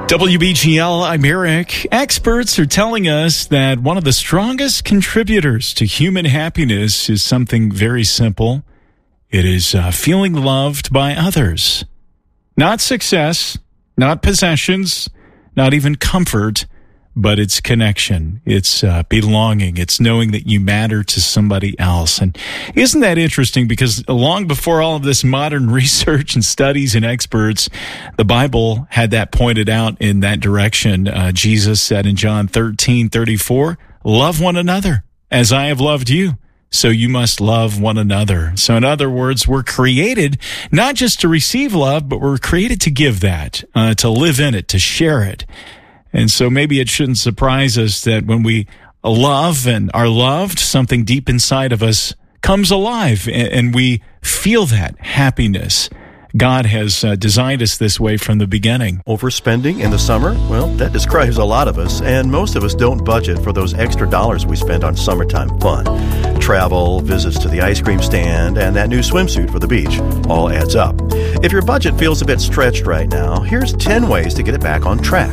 WBGL, I'm Eric. Experts are telling us that one of the strongest contributors to human happiness is something very simple. It is feeling loved by others. Not success, not possessions, not even comfort, but it's connection. It's belonging. It's knowing that you matter to somebody else. And isn't that interesting? Because long before all of this modern research and studies and experts, the Bible had that pointed out in that direction. Jesus said in John 13:34, love one another as I have loved you. So you must love one another. So in other words, we're created not just to receive love, but we're created to give that, to live in it, to share it. And so maybe it shouldn't surprise us that when we love and are loved, something deep inside of us comes alive and we feel that happiness. God has designed us this way from the beginning. Overspending in the summer? Well, that describes a lot of us, and most of us don't budget for those extra dollars we spend on summertime fun. Travel, visits to the ice cream stand, and that new swimsuit for the beach all adds up. If your budget feels a bit stretched right now, here's 10 ways to get it back on track.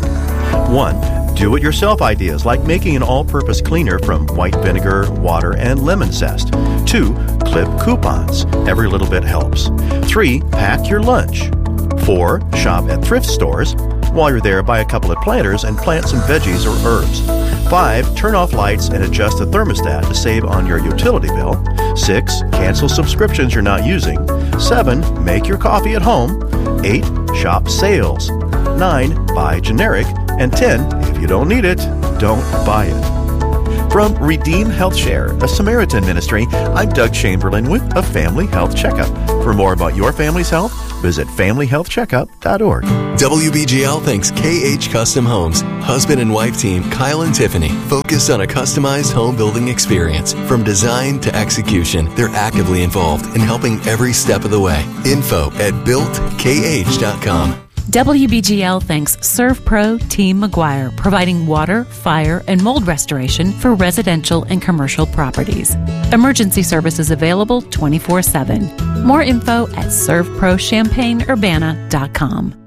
1. Do-it-yourself ideas like making an all-purpose cleaner from white vinegar, water, and lemon zest. 2. Clip coupons. Every little bit helps. 3. Pack your lunch. 4. Shop at thrift stores. While you're there, buy a couple of planters and plant some veggies or herbs. 5. Turn off lights and adjust the thermostat to save on your utility bill. 6. Cancel subscriptions you're not using. 7. Make your coffee at home. 8. Shop sales. 9. Buy generic. And 10. If you don't need it, don't buy it. From Redeem Health Share, a Samaritan ministry, I'm Doug Chamberlain with a Family Health Checkup. For more about your family's health, visit FamilyHealthCheckup.org. WBGL thanks KH Custom Homes. Husband and wife team Kyle and Tiffany focused on a customized home building experience. From design to execution, they're actively involved in helping every step of the way. Info at BuiltKH.com. WBGL thanks ServPro Team McGuire, providing water, fire, and mold restoration for residential and commercial properties. Emergency services available 24/7. More info at ServProChampagneUrbana.com.